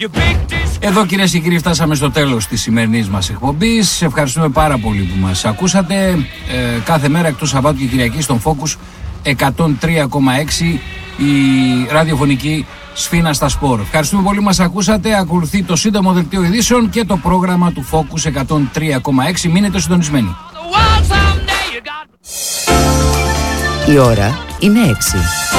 Εδώ, κυρίες και κύριοι, φτάσαμε στο τέλος της σημερινής μας εκπομπής. Ευχαριστούμε πάρα πολύ που μας ακούσατε. Κάθε μέρα εκτός Σαββάτου και Κυριακή στον Focus 103,6 η ραδιοφωνική Σφίνα στα Σπορ. Ευχαριστούμε πολύ που μας ακούσατε. Ακολουθεί το σύντομο δελτίο ειδήσεων και το πρόγραμμα του Focus 103,6. Μείνετε συντονισμένοι. Η ώρα είναι 6.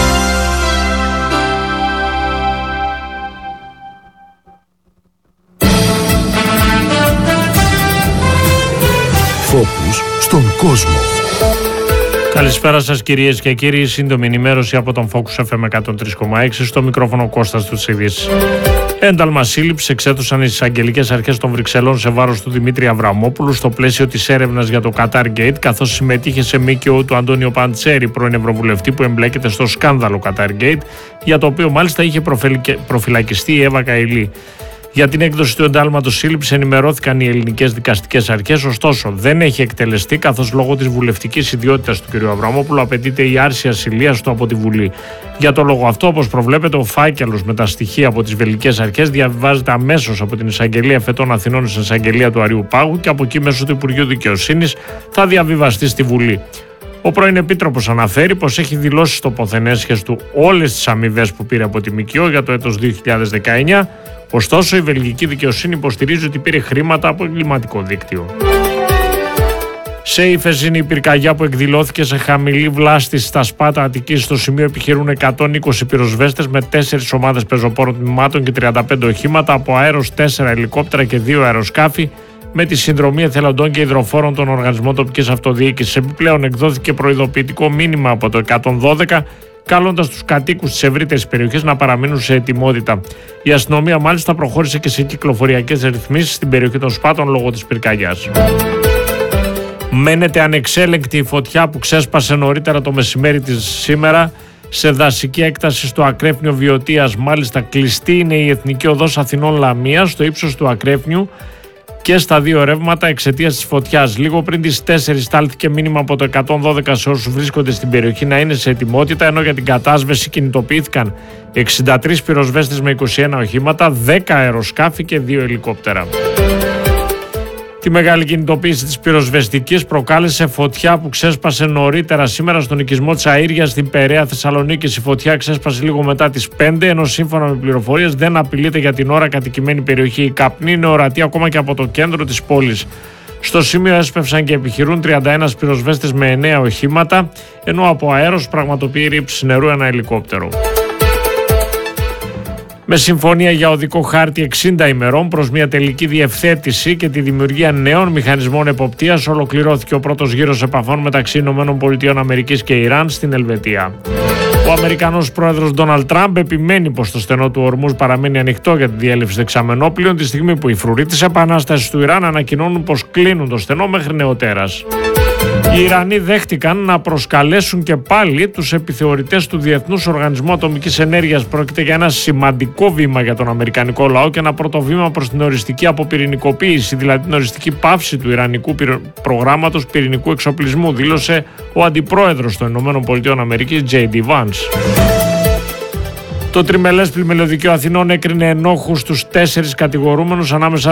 Focus στον κόσμο. Καλησπέρα σας κυρίες και κύριοι, σύντομη ενημέρωση από τον Focus FM 103,6, στο μικρόφωνο Κώστας Τουτσίδης. Ένταλμα σύλληψης εξέδωσαν οι εισαγγελικές αρχές των Βρυξελών σε βάρος του Δημήτρη Αβραμόπουλου στο πλαίσιο της έρευνας για το Qatar Gate, καθώς συμμετείχε σε ΜΚΟ του Αντώνιο Παντσέρη, πρώην Ευρωβουλευτή που εμπλέκεται στο σκάνδαλο Qatar Gate, για το οποίο μάλιστα είχε προφυλακιστεί η Εύα Καηλή. Για την έκδοση του εντάλματος σύλληψης ενημερώθηκαν οι ελληνικές δικαστικές αρχές, ωστόσο δεν έχει εκτελεστεί, καθώς λόγω της βουλευτικής ιδιότητας του κ. Αβραμόπουλου απαιτείται η άρση ασυλίας του από τη Βουλή. Για το λόγο αυτό, όπως προβλέπεται, ο φάκελος με τα στοιχεία από τις βελγικές αρχές διαβιβάζεται αμέσως από την Εισαγγελία Εφετών Αθηνών στην Εισαγγελία του Αριού Πάγου και από εκεί μέσω του Υπουργείου Δικαιοσύνης θα διαβιβαστεί στη Βουλή. Ο πρώην Επίτροπος αναφέρει πως έχει δηλώσει στις τοποθενέσχες του όλες τις αμοιβές που πήρε από τη ΜΚΟ για το έτος 2019, ωστόσο η βελγική δικαιοσύνη υποστηρίζει ότι πήρε χρήματα από εγκληματικό δίκτυο. Σε ύφεση είναι η πυρκαγιά που εκδηλώθηκε σε χαμηλή βλάστηση στα Σπάτα Αττικής. Στο σημείο επιχειρούν 120 πυροσβέστες με 4 ομάδες πεζοπόρων τμήματων και 35 οχήματα, από αέρος 4 ελικόπτερα και 2 αεροσκάφη, με τη συνδρομή εθελοντών και υδροφόρων των οργανισμών τοπικής αυτοδιοίκησης. Επιπλέον εκδόθηκε προειδοποιητικό μήνυμα από το 112, καλώντας τους κατοίκους της ευρύτερης περιοχής να παραμείνουν σε ετοιμότητα. Η αστυνομία μάλιστα προχώρησε και σε κυκλοφοριακές ρυθμίσεις στην περιοχή των Σπάτων λόγω της πυρκαγιάς. Μένεται ανεξέλεγκτη η φωτιά που ξέσπασε νωρίτερα το μεσημέρι της σήμερα σε δασική έκταση στο Ακρέφνιο Βιωτίας. Μάλιστα κλειστή είναι η Εθνική Οδός Αθηνών Λαμίας στο ύψος του Ακρέφνιου και στα δύο ρεύματα εξαιτίας της φωτιάς. Λίγο πριν τις 4 στάλθηκε μήνυμα από το 112 σε όσους βρίσκονται στην περιοχή να είναι σε ετοιμότητα, ενώ για την κατάσβεση κινητοποιήθηκαν 63 πυροσβέστες με 21 οχήματα, 10 αεροσκάφη και 2 ελικόπτερα. Τη μεγάλη κινητοποίηση της πυροσβεστικής προκάλεσε φωτιά που ξέσπασε νωρίτερα σήμερα στον οικισμό της Αΐριας στην Περαία Θεσσαλονίκης. Η φωτιά ξέσπασε λίγο μετά τις 5, ενώ σύμφωνα με πληροφορίες δεν απειλείται για την ώρα κατοικημένη περιοχή. Η καπνή είναι ορατή ακόμα και από το κέντρο της πόλης. Στο σημείο έσπευσαν και επιχειρούν 31 πυροσβέστες με 9 οχήματα, ενώ από αέρος πραγματοποιεί ρήψη νερού ένα ελικόπτερο. Με συμφωνία για οδικό χάρτη 60 ημερών προς μια τελική διευθέτηση και τη δημιουργία νέων μηχανισμών εποπτείας, ολοκληρώθηκε ο πρώτος γύρος επαφών μεταξύ ΗΠΑ και Ιράν στην Ελβετία. Ο Αμερικανός πρόεδρος Ντόναλντ Τραμπ επιμένει πως το στενό του Ορμούζ παραμένει ανοιχτό για τη διέλευση δεξαμενόπλοιων, τη στιγμή που οι φρουροί της επανάστασης του Ιράν ανακοινώνουν πως κλείνουν το στενό μέχρι νεοτέρας. Οι Ιρανοί δέχτηκαν να προσκαλέσουν και πάλι τους επιθεωρητές του Διεθνούς Οργανισμού Ατομικής Ενέργειας. Πρόκειται για ένα σημαντικό βήμα για τον αμερικανικό λαό και ένα πρώτο βήμα προς την οριστική αποπυρηνικοποίηση, δηλαδή την οριστική πάυση του ιρανικού προγράμματος πυρηνικού εξοπλισμού, δήλωσε ο αντιπρόεδρος των ΗΠΑ, J.D. Vance. Το τριμελές πλημμυλωδικείο Αθηνών έκρινε ενόχους τους 4 κατηγορούμενους, ανάμεσα